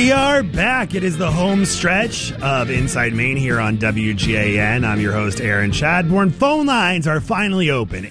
We are back. It is the home stretch of Inside Maine here on WGAN. I'm your host, Aaron Chadbourne. Phone lines are finally open.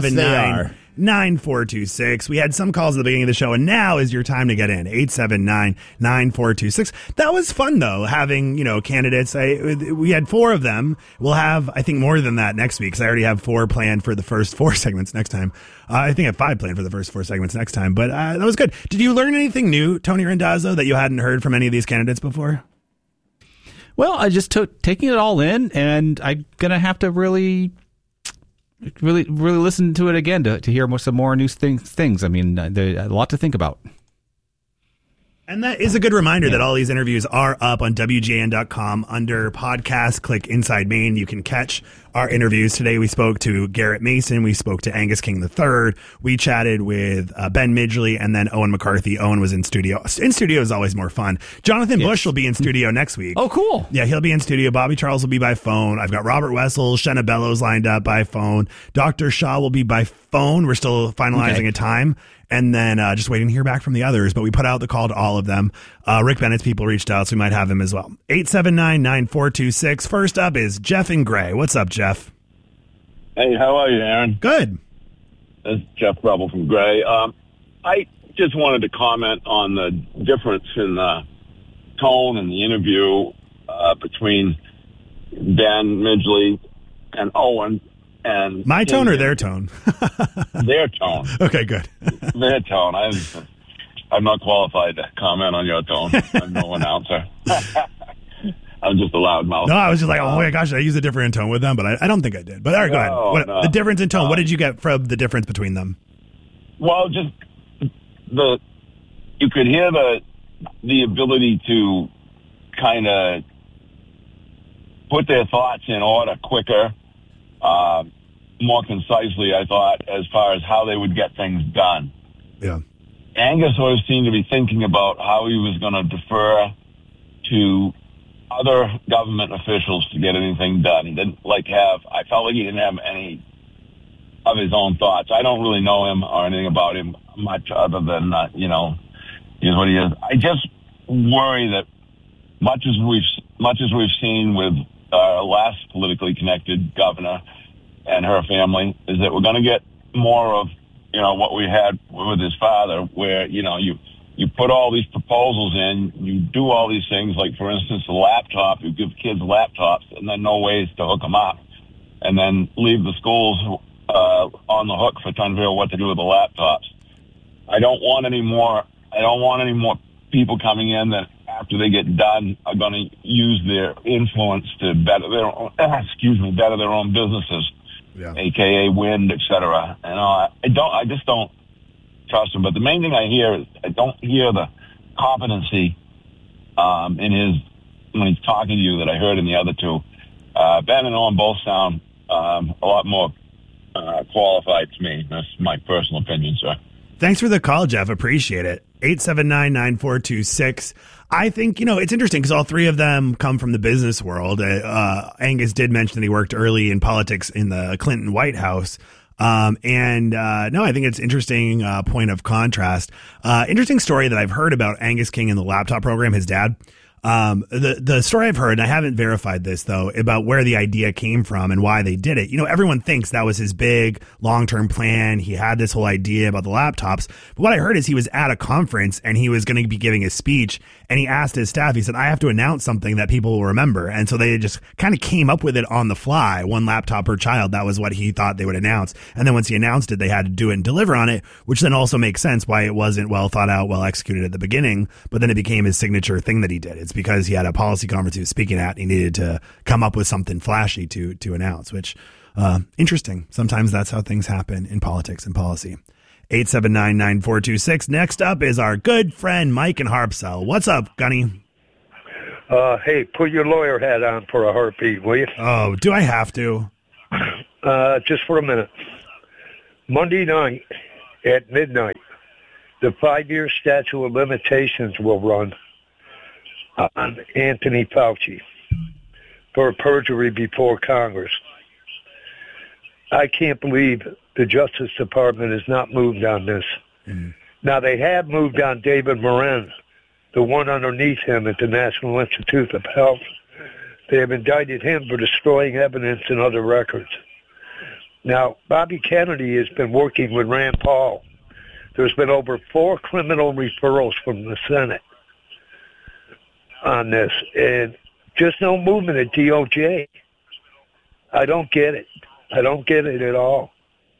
879-9426. We had some calls at the beginning of the show, and now is your time to get in. 879-9426. That was fun, though, having, candidates. We had 4 of them. We'll have, I think, more than that next week, because I already have 4 planned for the first 4 segments next time. I think I have 5 planned for the first 4 segments next time, but that was good. Did you learn anything new, Tony Randazzo, that you hadn't heard from any of these candidates before? Well, I just took taking it all in, and I'm going to have to really listen to it again to hear some more new things. I mean, there's a lot to think about. And that is a good reminder that all these interviews are up on WGN.com under podcast. Click Inside Maine. You can catch our interviews. Today we spoke to Garrett Mason. We spoke to Angus King III. We chatted with Ben Midgley and then Owen McCarthy. Owen was in studio. In studio is always more fun. Jonathan Bush will be in studio next week. Oh, cool. Yeah, he'll be in studio. Bobby Charles will be by phone. I've got Robert Wessel, Shenna Bellows lined up by phone. Dr. Shaw will be by phone. We're still finalizing a time. And then just waiting to hear back from the others. But we put out the call to all of them. Rick Bennett's people reached out, so we might have him as well. 879-9426. First up is Jeff in Gray. What's up, Jeff? Hey, how are you, Aaron? Good. This is Jeff Rebel from Gray. I just wanted to comment on the difference in the tone in the interview between Ben Midgley and Owen. And my tone or their tone? Their tone. Okay, good. Their tone. I'm not qualified to comment on your tone. I'm no announcer. I'm just a loudmouth. No, I was just like, oh my gosh, I use a different tone with them, but I don't think I did. But all right, go ahead. No. The difference in tone, what did you get from the difference between them? Well, just you could hear the ability to kind of put their thoughts in order quicker. More concisely, I thought, as far as how they would get things done. Yeah. Angus always seemed to be thinking about how he was going to defer to other government officials to get anything done. He didn't I felt like he didn't have any of his own thoughts. I don't really know him or anything about him much other than, he's what he is. I just worry that much as we've seen with our last politically connected governor and her family, is that we're going to get more of, what we had with his father, where, you put all these proposals in, you do all these things, like, for instance, the laptop, you give kids laptops and then no ways to hook them up, and then leave the schools on the hook for trying to figure out what to do with the laptops. I don't want any more people coming in that, after they get done, are going to use their influence to better their own businesses, aka wind, etc. And I just don't trust him. But the main thing I hear is I don't hear the competency when he's talking to you that I heard in the other two. Ben and Owen both sound a lot more qualified to me. That's my personal opinion, sir. Thanks for the call, Jeff. Appreciate it. 879-9426. I think, it's interesting because all 3 of them come from the business world. Angus did mention that he worked early in politics in the Clinton White House. I think it's interesting point of contrast. Interesting story that I've heard about Angus King and the laptop program, his dad. The story I've heard, and I haven't verified this though, about where the idea came from and why they did it. Everyone thinks that was his big long-term plan. He had this whole idea about the laptops. But what I heard is he was at a conference and he was going to be giving a speech, and he asked his staff, he said, I have to announce something that people will remember. And so they just kind of came up with it on the fly, 1 laptop per child. That was what he thought they would announce. And then once he announced it, they had to do it and deliver on it, which then also makes sense why it wasn't well thought out, well executed at the beginning, but then it became his signature thing that he did. It's because he had a policy conference he was speaking at. And he needed to come up with something flashy to announce, which interesting. Sometimes that's how things happen in politics and policy. 879-9426. Next up is our good friend Mike in Harpswell. What's up, Gunny? Hey, put your lawyer hat on for a heartbeat, will you? Oh, do I have to? Just for a minute. Monday night at midnight, the 5-year statute of limitations will run on Anthony Fauci for perjury before Congress. I can't believe the Justice Department has not moved on this. Now, they have moved on David Moran the one underneath him at the National Institute of Health. They have indicted him for destroying evidence and other records. Now, Bobby Kennedy has been working with Rand Paul. There's been over 4 criminal referrals from the Senate on this, and just no movement at DOJ. I don't get it. I don't get it at all.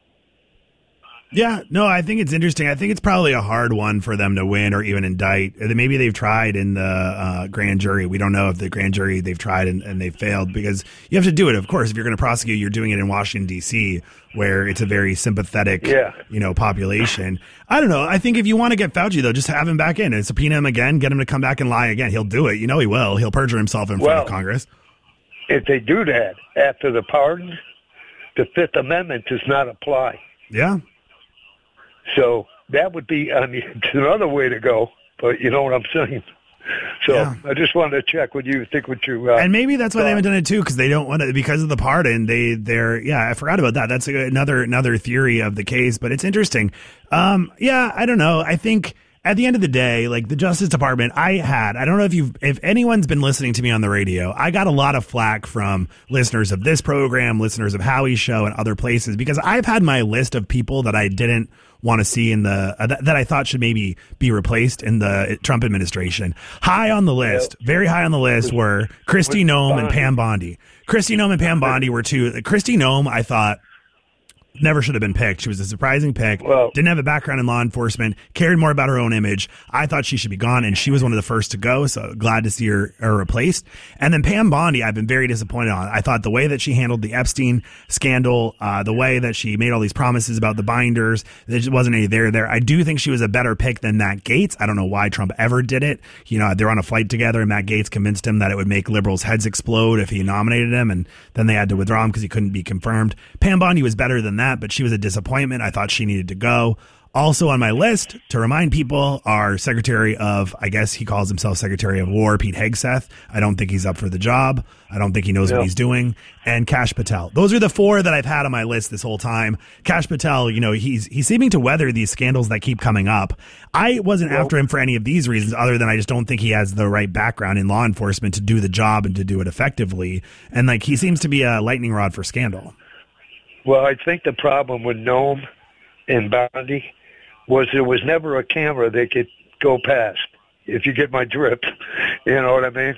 Yeah, no, I think it's interesting. I think it's probably a hard one for them to win or even indict. Maybe they've tried in the grand jury. We don't know if the grand jury they've tried and they've failed, because you have to do it. Of course, if you're going to prosecute, you're doing it in Washington, D.C., where it's a very sympathetic, population. I don't know. I think if you want to get Fauci, though, just have him back in and subpoena him again, get him to come back and lie again. He'll do it. You know he will. He'll perjure himself in front of Congress. If they do that after the pardon, the Fifth Amendment does not apply. Yeah. So that would be, it's another way to go, but you know what I'm saying? So I just wanted to check with you, think what you... and maybe that's why they haven't done it too, because they don't want to, because of the pardon, I forgot about that. That's another theory of the case, but it's interesting. I don't know. I think at the end of the day, like the Justice Department, I don't know if anyone's been listening to me on the radio, I got a lot of flack from listeners of this program, listeners of Howie's show and other places, because I've had my list of people that I didn't want to see in the that I thought should maybe be replaced in the Trump administration. High on the list, very high on the list were Kristi Noem and Pam Bondi. Kristi Noem and Pam Bondi were two. Kristi Noem, I thought, never should have been picked. She was a surprising pick. Didn't have a background in law enforcement, cared more about her own image. I thought she should be gone, and she was one of the first to go, so glad to see her replaced. And then Pam Bondi, I've been very disappointed on. I thought the way that she handled the Epstein scandal, the way that she made all these promises about the binders, there just wasn't any there. I do think she was a better pick than Matt Gaetz. I don't know why Trump ever did it. You know, they're on a flight together, and Matt Gaetz convinced him that it would make liberals' heads explode if he nominated him, and then they had to withdraw him because he couldn't be confirmed. Pam Bondi was better than that, but she was a disappointment. I thought she needed to go. Also on my list, to remind people, are Secretary of, I guess he calls himself Secretary of War, Pete Hegseth. I don't think he's up for the job. I don't think he knows what he's doing. And Kash Patel. Those are the 4 that I've had on my list this whole time. Kash Patel, you know, he's seeming to weather these scandals that keep coming up. I wasn't after him for any of these reasons, other than I just don't think he has the right background in law enforcement to do the job and to do it effectively. And like, he seems to be a lightning rod for scandal. Well, I think the problem with Noem and Bondi was there was never a camera they could go past, if you get my drift. You know what I mean?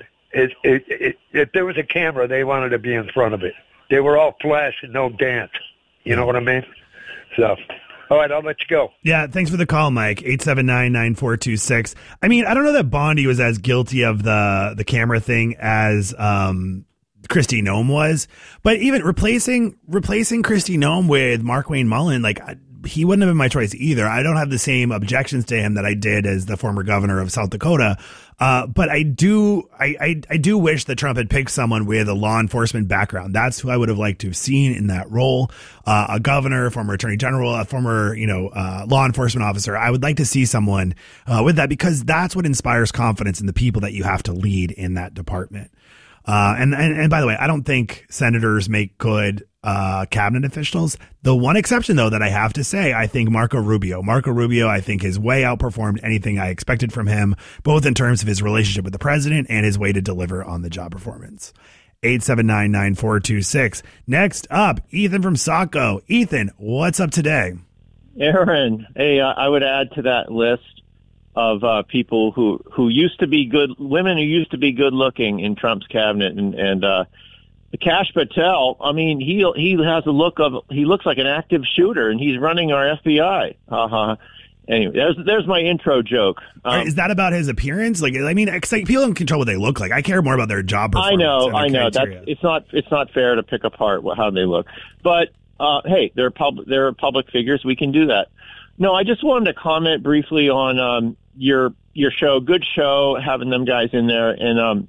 If there was a camera, they wanted to be in front of it. They were all flash and no dance. You know what I mean? So, all right, I'll let you go. Yeah, thanks for the call, Mike. 879-9426. I mean, I don't know that Bondi was as guilty of the camera thing as Kristi Noem was, but even replacing Kristi Noem with Markwayne Mullin, like, he wouldn't have been my choice either. I don't have the same objections to him that I did as the former governor of South Dakota. But I do wish that Trump had picked someone with a law enforcement background. That's who I would have liked to have seen in that role. A governor, former attorney general, a former, law enforcement officer. I would like to see someone with that, because that's what inspires confidence in the people that you have to lead in that department. And by the way, I don't think senators make good cabinet officials. The one exception, though, that I have to say, I think Marco Rubio, I think, has way outperformed anything I expected from him, both in terms of his relationship with the president and his way to deliver on the job performance. 879-9426. Next up, Ethan from Saco. Ethan, what's up today? Aaron, hey, I would add to that list of people who used to be good, women who used to be good looking in Trump's cabinet, and Kash Patel. I mean, he has a look of, he looks like an active shooter, and he's running our FBI. Anyway, there's my intro joke. Is that about his appearance? Like, I mean, people don't control what they look like. I care more about their job performance. I know. It's not fair to pick apart how they look. But hey, they're public figures. We can do that. No, I just wanted to comment briefly on your show. Good show, having them guys in there, and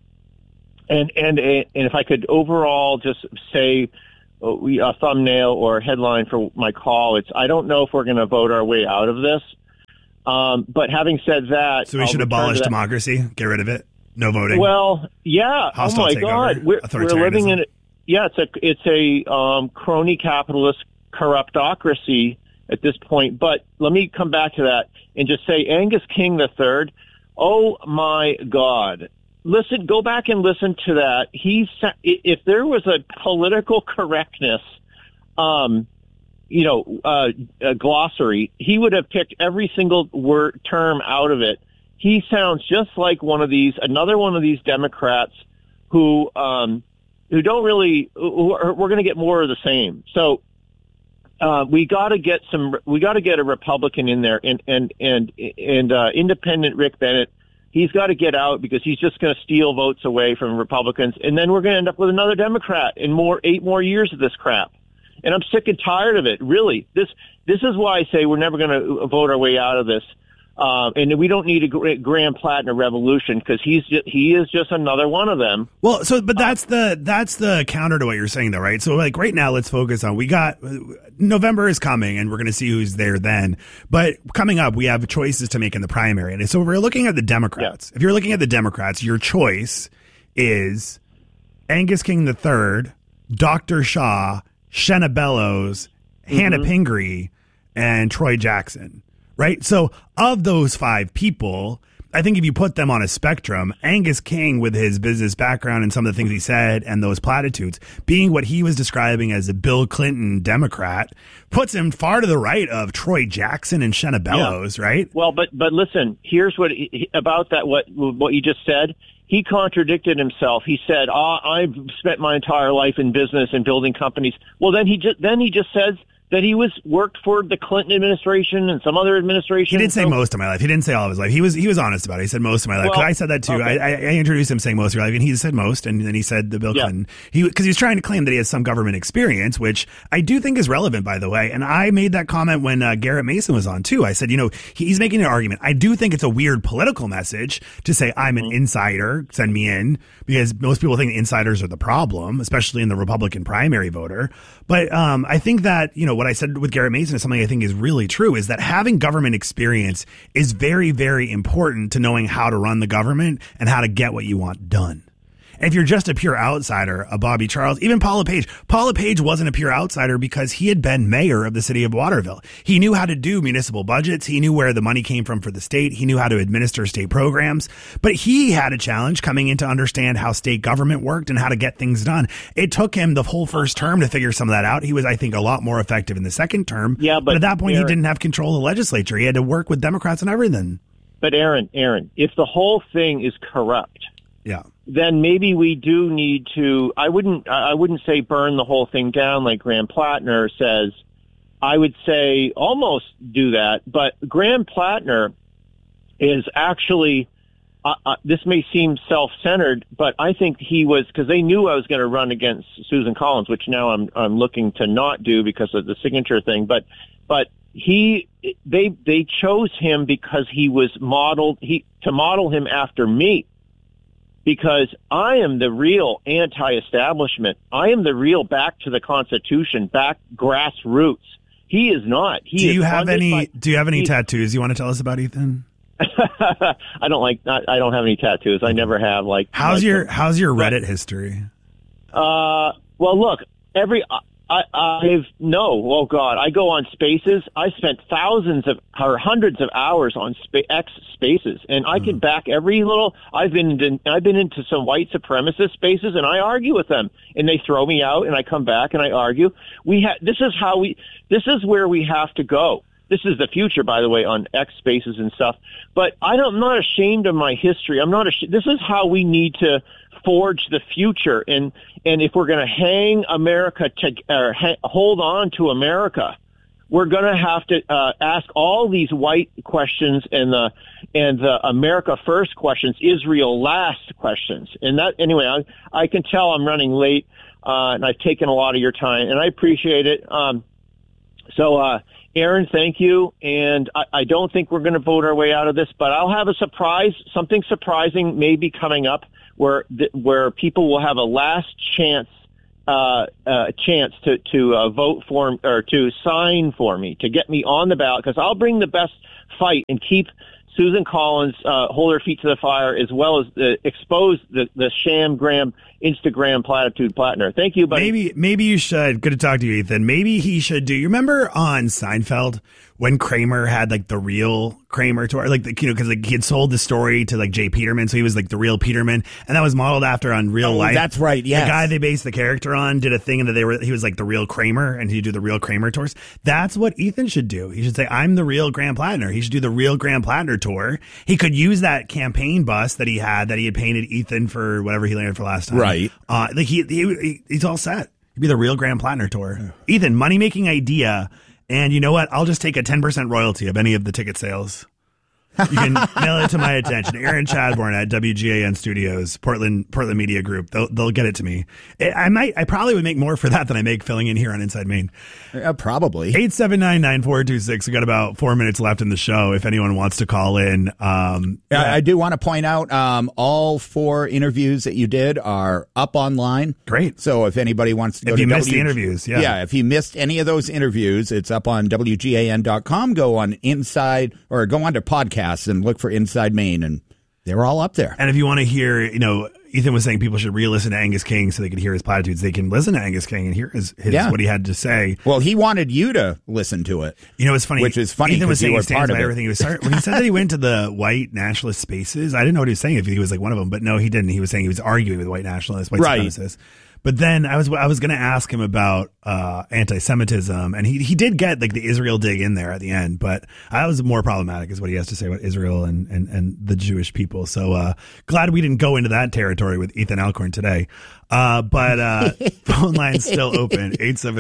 if I could overall just say a thumbnail or a headline for my call, it's I don't know if we're going to vote our way out of this. But having said that, so we should abolish democracy, get rid of it, no voting. Well, yeah. Hostile oh my God, we're living in it. Yeah, it's a crony capitalist corruptocracy at this point. But let me come back to that and just say Angus King III Oh my God. Listen, go back and listen to that. If there was a political correctness, glossary, he would have picked every single term out of it. He sounds just like another one of these Democrats who don't really, we're going to get more of the same. So, we got to get a Republican in there and independent Rick Bennett. He's got to get out because he's just going to steal votes away from Republicans. And then we're going to end up with another Democrat in 8 more years of this crap. And I'm sick and tired of it. Really. This is why I say we're never going to vote our way out of this. And we don't need a Graham Plattner revolution because he is just another one of them. Well, but that's the counter to what you're saying, though, right? So, like, right now, let's focus on November is coming, and we're going to see who's there then. But coming up, we have choices to make in the primary, and so if we're looking at the Democrats. Yeah. If you're looking at the Democrats, your choice is Angus King III, Dr. Shaw, Shenna Bellows, Hannah Pingree, and Troy Jackson. Right? So of those 5 people, I think if you put them on a spectrum, Angus King, with his business background and some of the things he said and those platitudes, being what he was describing as a Bill Clinton Democrat, puts him far to the right of Troy Jackson and Shenna Bellows, right? Well, but listen, here's what you just said. He contradicted himself. He said, I've spent my entire life in business and building companies. Well, then he just says that he worked for the Clinton administration and some other administration. He did say most of my life. He didn't say all of his life. He was honest about it. He said most of my life. Well, I said that too. Okay. I introduced him saying most of your life, and he said most, and then he said the Bill Clinton. Because he's trying to claim that he has some government experience, which I do think is relevant, by the way. And I made that comment when Garrett Mason was on too. I said, he's making an argument. I do think it's a weird political message to say I'm an insider, send me in, because most people think insiders are the problem, especially in the Republican primary voter. But I think that, what I said with Garrett Mason is something I think is really true, is that having government experience is very, very important to knowing how to run the government and how to get what you want done. And if you're just a pure outsider, a Bobby Charles, even Paula Page wasn't a pure outsider because he had been mayor of the city of Waterville. He knew how to do municipal budgets. He knew where the money came from for the state. He knew how to administer state programs. But he had a challenge coming in to understand how state government worked and how to get things done. It took him the whole first term to figure some of that out. He was, I think, a lot more effective in the second term. Yeah, but at that point, Aaron, he didn't have control of the legislature. He had to work with Democrats and everything. But Aaron, if the whole thing is corrupt, then maybe we do need to, I wouldn't say burn the whole thing down like Graham Plattner says. I would say almost do that. But Graham Plattner is actually, this may seem self-centered, but I think he was, because they knew I was going to run against Susan Collins, which now I'm looking to not do because of the signature thing. But they chose him because he was to model him after me. Because I am the real anti-establishment. I am the real back to the Constitution, back grassroots. He is not. Do you have any tattoos you want to tell us about, Ethan? I don't have any tattoos. I never have. How's your Reddit history? Well, look, oh God, I go on Spaces. I spent hundreds of hours on X Spaces, and I can back every little. I've been into some white supremacist spaces, and I argue with them, and they throw me out, and I come back and I argue. This is where we have to go. This is the future, by the way, on X Spaces and stuff. But I'm not ashamed of my history. I'm not ashamed. This is how we need to forge the future. And if we're going to hang America hold on to America, we're going to have to ask all these white questions and the America first questions, Israel last questions. And that, anyway, I can tell I'm running late, and I've taken a lot of your time, and I appreciate it. So Aaron, thank you. And I don't think we're going to vote our way out of this, but I'll have a surprise, something surprising maybe coming up where people will have a last chance to vote for or to sign for me, to get me on the ballot, because I'll bring the best fight and keep Susan Collins hold her feet to the fire, as well as expose the sham Graham Instagram platitude Plattner. Thank you, buddy. Maybe you should. Good to talk to you, Ethan. Maybe he should do. You remember on Seinfeld when Kramer had like the real Kramer tour, like, because like he had sold the story to like Jay Peterman. So he was like the real Peterman. And that was modeled after on Real Life. That's right. Yes. The guy they based the character on did a thing and that he was like the real Kramer and he'd do the real Kramer tours. That's what Ethan should do. He should say, I'm the real Graham Plattner. He should do the real Graham Plattner tour. He could use that campaign bus that he had painted Ethan for whatever he landed for last time. Right. Like he's all set. He'd be the real Graham Plattner tour. Ethan, money-making idea. And you know what? I'll just take a 10% royalty of any of the ticket sales. You can mail it to my attention. Aaron Chadbourne at WGAN Studios, Portland Media Group. They'll get it to me. I probably would make more for that than I make filling in here on Inside Maine. Probably. 879-9426. We got about 4 minutes left in the show. If anyone wants to call in. I do want to point out all 4 interviews that you did are up online. Great. So if anybody wants to go if to you missed the interviews, yeah, if you missed any of those interviews, it's up on WGAN.com. Go on Inside or go on to podcast and look for Inside Maine, and they're all up there. And if you want to hear, Ethan was saying people should re-listen to Angus King so they could hear his platitudes. They can listen to Angus King and hear his what he had to say. Well, he wanted you to listen to it. It's funny. Which is funny. Ethan was saying he stands by everything. When he said that he went to the white nationalist spaces, I didn't know what he was saying, if he was like one of them, but no, he didn't. He was saying he was arguing with white nationalists, white supremacists. But then I was going to ask him about anti-Semitism, and he did get like the Israel dig in there at the end, but I was more problematic is what he has to say about Israel and the Jewish people. So glad we didn't go into that territory with Ethan Alcorn today. But phone line's still open,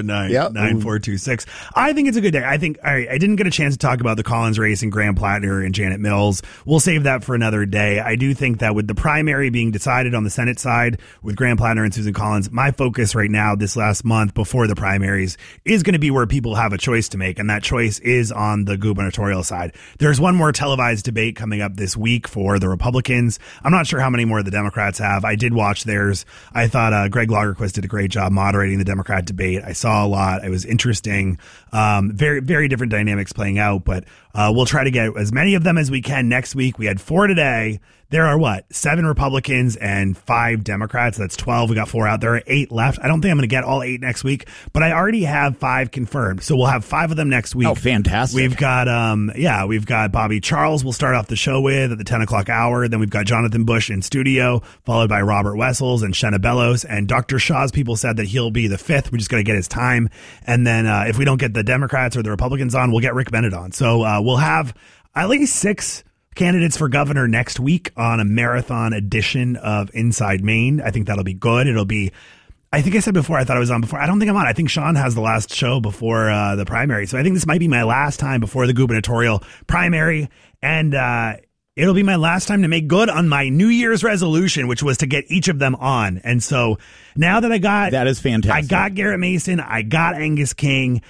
879-9426. I think it's a good day. I didn't get a chance to talk about the Collins race and Graham Plattner and Janet Mills. We'll save that for another day. I do think that with the primary being decided on the Senate side with Graham Plattner and Susan Collins, my focus right now this last month before the primaries is going to be where people have a choice to make, and that choice is on the gubernatorial side. There's one more televised debate coming up this week for the Republicans. I'm not sure how many more the Democrats have. I did watch theirs. I thought Greg Lagerquist did a great job moderating the Democrat debate. I saw a lot. It was interesting. Very, very different dynamics playing out, but we'll try to get as many of them as we can next week. We had 4 today. There are 7 Republicans and 5 Democrats. That's 12. We got 4 out. There are 8 left. I don't think I'm going to get all 8 next week, but I already have 5 confirmed. So we'll have 5 of them next week. Oh, fantastic. We've got, we've got Bobby Charles we'll start off the show with at the 10 o'clock hour. Then we've got Jonathan Bush in studio, followed by Robert Wessels and Shenna Bellows. And Dr. Shaw's people said that he'll be the 5th. We're just going to get his time. And then if we don't get the Democrats or the Republicans on, we'll get Rick Bennett on. So we'll have at least 6 candidates for governor next week on a marathon edition of Inside Maine. I think that'll be good. It'll be, I think I said before, I thought I was on before. I don't think I'm on. I think Sean has the last show before the primary. So I think this might be my last time before the gubernatorial primary. And it'll be my last time to make good on my New Year's resolution, which was to get each of them on. And so now that that is fantastic. I got Garrett Mason, I got Angus King.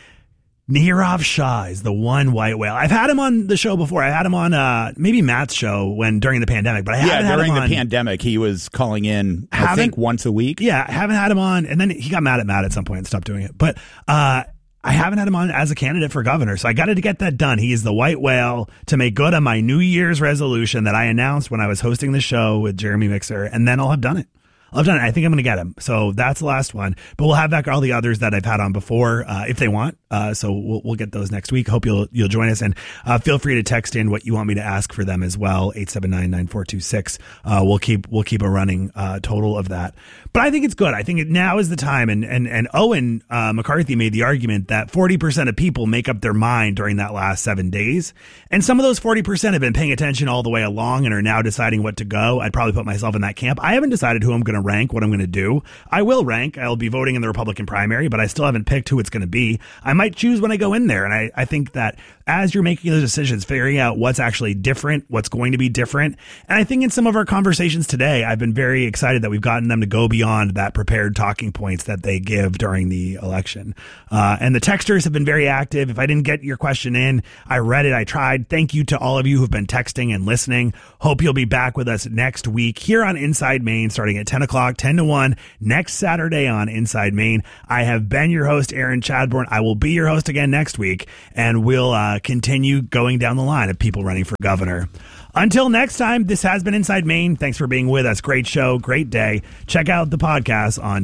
Nirav Shah is the one white whale. I've had him on the show before. I had him on maybe Matt's show during the pandemic, but I haven't had him on. During the pandemic, he was calling in, I think, once a week. Yeah, I haven't had him on, and then he got mad at Matt at some point and stopped doing it. But I haven't had him on as a candidate for governor, so I got to get that done. He is the white whale to make good on my New Year's resolution that I announced when I was hosting the show with Jeremy Mixer, and then I'll have done it. I think I'm going to get him. So that's the last one. But we'll have back all the others that I've had on before if they want. So we'll get those next week. Hope you'll join us. And feel free to text in what you want me to ask for them as well. 879-9426. We'll keep a running total of that. But I think it's good. I think now is the time. And Owen McCarthy made the argument that 40% of people make up their mind during that last 7 days. And some of those 40% have been paying attention all the way along and are now deciding what to go. I'd probably put myself in that camp. I haven't decided who I'm going to rank, what I'm going to do. I will rank. I'll be voting in the Republican primary, but I still haven't picked who it's going to be. I might choose when I go in there. And I think that as you're making those decisions, figuring out what's actually different, what's going to be different. And I think in some of our conversations today, I've been very excited that we've gotten them to go beyond that prepared talking points that they give during the election. And the texters have been very active. If I didn't get your question in, I read it. I tried. Thank you to all of you who've been texting and listening. Hope you'll be back with us next week here on Inside Maine, starting at 10 o'clock, 10 to 1, next Saturday on Inside Maine. I have been your host, Aaron Chadbourne. I will be your host again next week, and we'll continue going down the line of people running for governor. Until next time, this has been Inside Maine. Thanks for being with us. Great show, great day. Check out the podcast on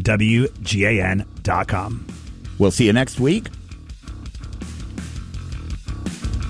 WGAN.com. We'll see you next week.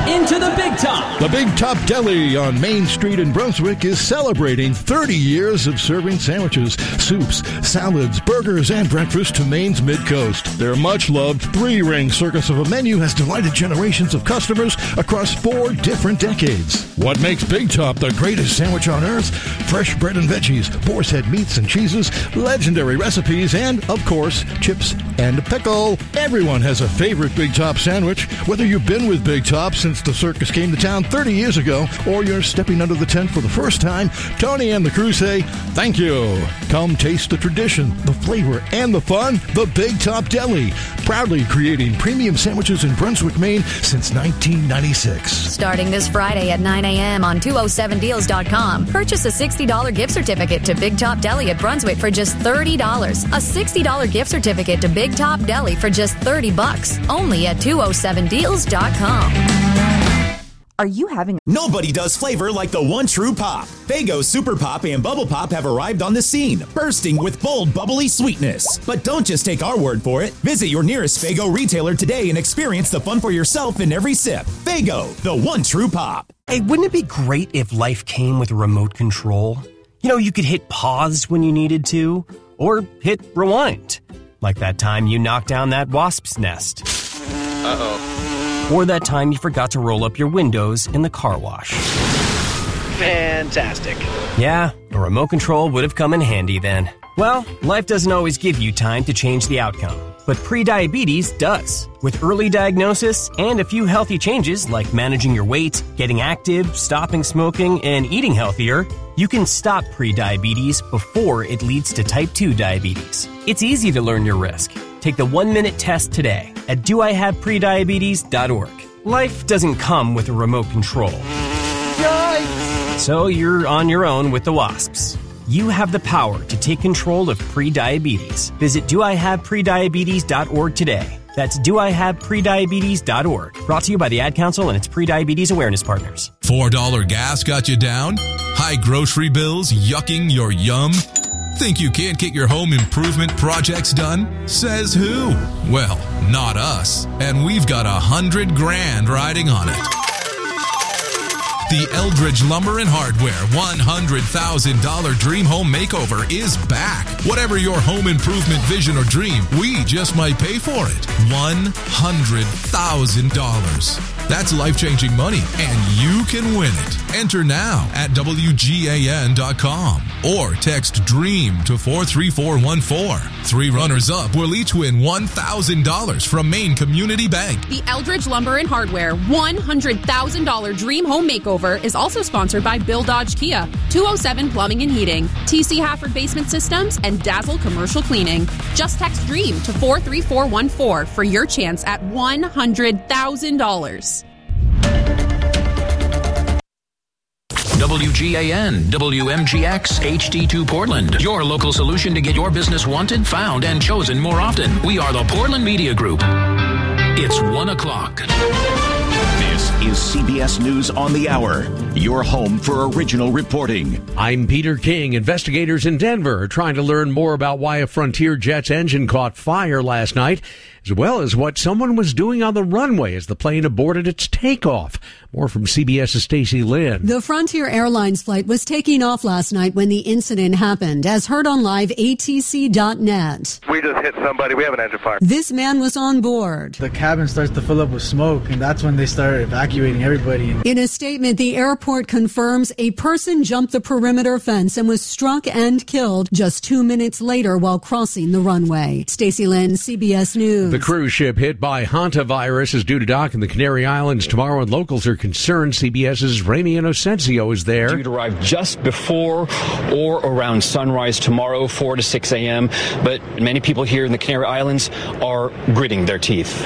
into the Big Top. The Big Top Deli on Main Street in Brunswick is celebrating 30 years of serving sandwiches, soups, salads, burgers, and breakfast to Maine's Mid-Coast. Their much-loved three-ring circus of a menu has delighted generations of customers across 4 different decades. What makes Big Top the greatest sandwich on earth? Fresh bread and veggies, boar's head meats and cheeses, legendary recipes, and, of course, chips and a pickle. Everyone has a favorite Big Top sandwich. Whether you've been with Big Top since the circus came to town 30 years ago, or you're stepping under the tent for the first time, Tony and the crew say, thank you. Come taste the tradition, the flavor, and the fun. The Big Top Deli, proudly creating premium sandwiches in Brunswick, Maine since 1996. Starting this Friday at 9 a.m. on 207deals.com. Purchase a $60 gift certificate to Big Top Deli at Brunswick for just $30. A $60 gift certificate to Big Top Deli for just $30. Only at 207deals.com. Are you having... Nobody does flavor like the one true pop. Faygo Super Pop and Bubble Pop have arrived on the scene, bursting with bold, bubbly sweetness. But don't just take our word for it. Visit your nearest Faygo retailer today and experience the fun for yourself in every sip. Faygo, the one true pop. Hey, wouldn't it be great if life came with a remote control? You know, you could hit pause when you needed to, or hit rewind. Like that time you knocked down that wasp's nest. Uh-oh. Or that time you forgot to roll up your windows in the car wash. Fantastic. Yeah, a remote control would have come in handy then. Well, life doesn't always give you time to change the outcome, but prediabetes does. With early diagnosis and a few healthy changes like managing your weight, getting active, stopping smoking, and eating healthier, you can stop prediabetes before it leads to type 2 diabetes. It's easy to learn your risk. Take the 1-minute test today at doihaveprediabetes.org. Life doesn't come with a remote control. Yikes! So you're on your own with the wasps. You have the power to take control of prediabetes. Visit doihaveprediabetes.org today. That's doihaveprediabetes.org. Brought to you by the Ad Council and its Prediabetes Awareness Partners. $4 gas got you down? High grocery bills yucking your yum? Think you can't get your home improvement projects done? Says who? Well, not us. And we've got $100,000 riding on it. The Eldridge Lumber and Hardware $100,000 Dream Home Makeover is back. Whatever your home improvement vision or dream, we just might pay for it. $100,000. That's life-changing money, and you can win it. Enter now at WGAN.com or text DREAM to 43414. 3 runners-up will each win $1,000 from Maine Community Bank. The Eldridge Lumber and Hardware $100,000 Dream Home Makeover is also sponsored by Bill Dodge Kia, 207 Plumbing and Heating, TC Hafford Basement Systems, and Dazzle Commercial Cleaning. Just text DREAM to 43414 for your chance at $100,000. WGAN, WMGX, HD2 Portland. Your local solution to get your business wanted, found, and chosen more often. We are the Portland Media Group. It's 1 o'clock. This is CBS News on the Hour, your home for original reporting. I'm Peter King. Investigators in Denver are trying to learn more about why a Frontier jet's engine caught fire last night, as well as what someone was doing on the runway as the plane aborted its takeoff. More from CBS's Stacey Lynn. The Frontier Airlines flight was taking off last night when the incident happened, as heard on live ATC.net. We just hit somebody. We have an engine fire. This man was on board. The cabin starts to fill up with smoke, and that's when they start evacuating everybody. In a statement, the airport confirms a person jumped the perimeter fence and was struck and killed just 2 minutes later while crossing the runway. Stacey Lynn, CBS News. The cruise ship hit by hantavirus is due to dock in the Canary Islands tomorrow, and locals are concerned. CBS's Ramy Inocencio is there. Due to arrive just before or around sunrise tomorrow, 4 to 6 a.m., but many people here in the Canary Islands are gritting their teeth.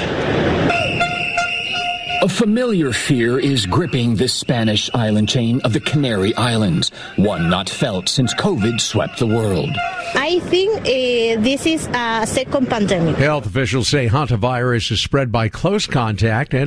A familiar fear is gripping the Spanish island chain of the Canary Islands, one not felt since COVID swept the world. I think this is a second pandemic. Health officials say hantavirus is spread by close contact and